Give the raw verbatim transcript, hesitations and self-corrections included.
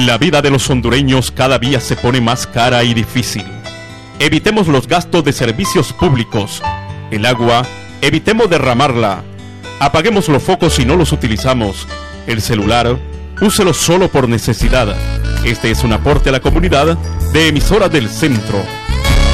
La vida de los hondureños cada día se pone más cara y difícil. Evitemos los gastos de servicios públicos. El agua, evitemos derramarla. Apaguemos los focos si no los utilizamos. El celular, úselo solo por necesidad. Este es un aporte a la comunidad de Emisoras del Centro.